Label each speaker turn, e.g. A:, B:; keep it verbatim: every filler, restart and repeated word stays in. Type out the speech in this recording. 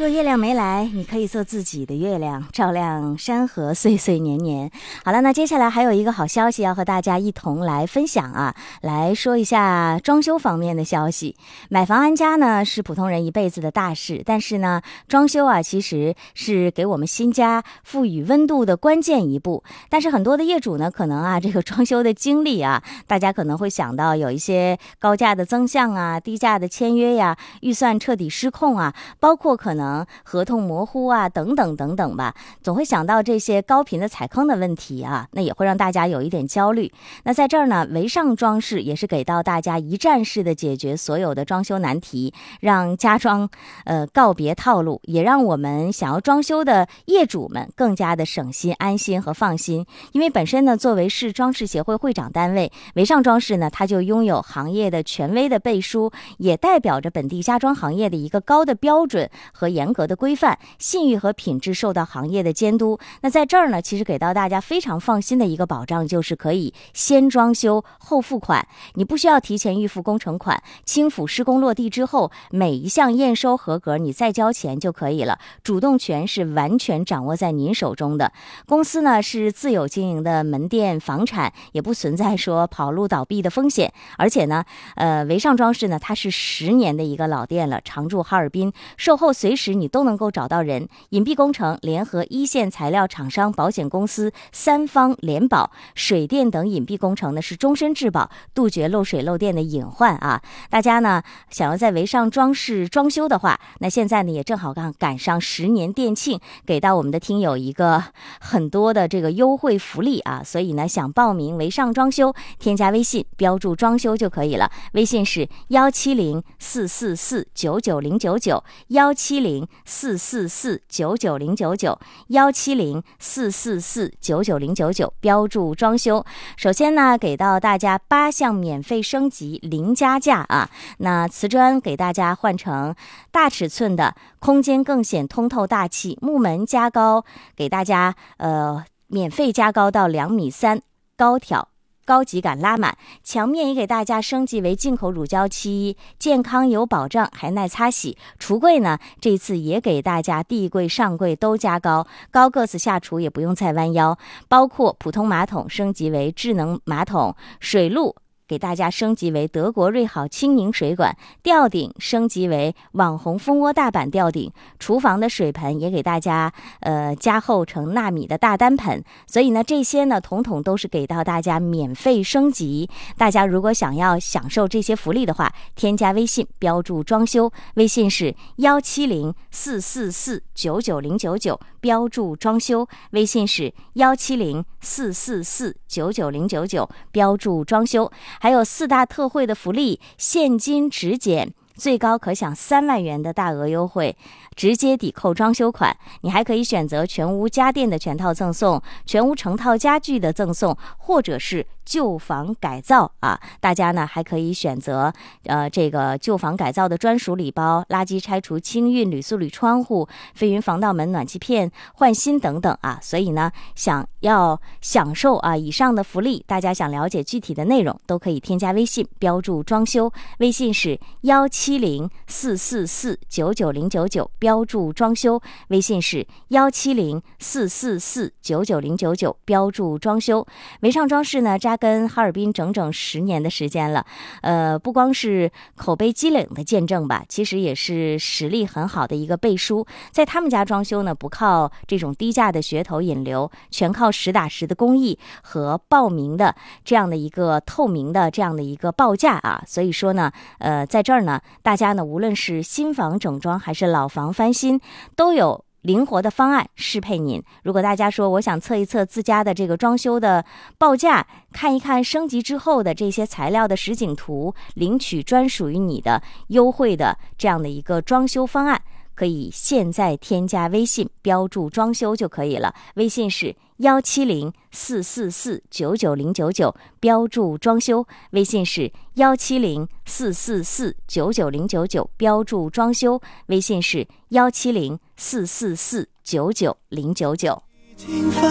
A: 若月亮没来，你可以做自己的月亮，照亮山河岁岁年年。好了，那接下来还有一个好消息要和大家一同来分享啊，来说一下装修方面的消息。买房安家呢是普通人一辈子的大事，但是呢，装修啊其实是给我们新家赋予温度的关键一步。但是很多的业主呢，可能啊这个装修的经历啊，大家可能会想到有一些高价的增项啊，低价的签约呀，预算彻底失控啊，包括可能合同模糊啊等等等等吧，总会想到这些高频的踩坑的问题啊，那也会让大家有一点焦虑。那在这儿呢，维尚装饰也是给到大家一站式的解决所有的装修难题，让家装呃告别套路，也让我们想要装修的业主们更加的省心、安心和放心。因为本身呢，作为市装饰协会会长单位，维尚装饰呢，它就拥有行业的权威的背书，也代表着本地家装行业的一个高的标准和严格的规范，信誉和品质受到行业的监督。那在这儿呢，其实给到大家非常放心的一个保障，就是可以先装修后付款，你不需要提前预付工程款，轻辅施工落地之后，每一项验收合格，你再交钱就可以了，主动权是完全掌握在您手中的。公司呢是自有经营的门店房产，也不存在说跑路倒闭的风险。而且呢，呃，维尚装饰呢，它是十年的一个老店了，常驻哈尔滨，售后随时你都能够找到人。隐蔽工程联合一线材料厂商、保险公司三方联保，水电等隐蔽工程呢是终身质保，杜绝漏水漏电的隐患啊。大家呢想要在维尚装饰装修的话，那现在呢也正好赶赶上十年店庆，给到我们的听友一个很多的这个优惠福利啊。所以呢，想报名维尚装修，添加微信标注装修就可以了，微信是幺七零四四四九九零九九幺七零四四四九九零九九幺七零四四四九九零九九，标注装修。首先呢，给到大家八项免费升级零加价啊。那瓷砖给大家换成大尺寸的，空间更显通透大气，木门加高，给大家呃免费加高到两米三，高挑。高级感拉满，墙面也给大家升级为进口乳胶漆，健康有保障，还耐擦洗。橱柜呢，这次也给大家地柜、上柜都加高，高个子下厨也不用再弯腰。包括普通马桶升级为智能马桶，水路给大家升级为德国瑞好清凝水管，吊顶升级为网红蜂窝大板吊顶，厨房的水盆也给大家呃加厚成纳米的大单盆。所以呢，这些呢统统都是给到大家免费升级。大家如果想要享受这些福利的话，添加微信标注装修，微信是幺七零四四四九九零九九，标注装修，微信是幺七零四四四九九零九九，标注装修。还有四大特惠的福利，现金直减，最高可享三万元的大额优惠，直接抵扣装修款。你还可以选择全屋家电的全套赠送，全屋成套家具的赠送，或者是旧房改造啊。大家呢还可以选择呃这个旧房改造的专属礼包，垃圾拆除、清运、铝塑铝窗户、飞云防盗门、暖气片换新等等啊。所以呢，想要享受啊以上的福利，大家想了解具体的内容，都可以添加微信标注装修，微信是幺七零四四四九九零九九，标注装修，微信是幺七零四四四九九零九九，标注装修。维尚装饰呢扎根哈尔滨整整十年的时间了，呃，不光是口碑积累的见证吧，其实也是实力很好的一个背书。在他们家装修呢，不靠这种低价的噱头引流，全靠实打实的工艺和报名的这样的一个透明的这样的一个报价啊。所以说呢，呃，在这儿呢，大家呢无论是新房整装还是老房翻新，都有灵活的方案适配您。如果大家说我想测一测自家的这个装修的报价，看一看升级之后的这些材料的实景图，领取专属于你的优惠的这样的一个装修方案，可以现在添加微信标注装修就可以了，微信是幺七零四四四九九零九九，标注装修，微信是幺七零四四四九九零九九，标注装修，微信是幺七零四四四九九零九九。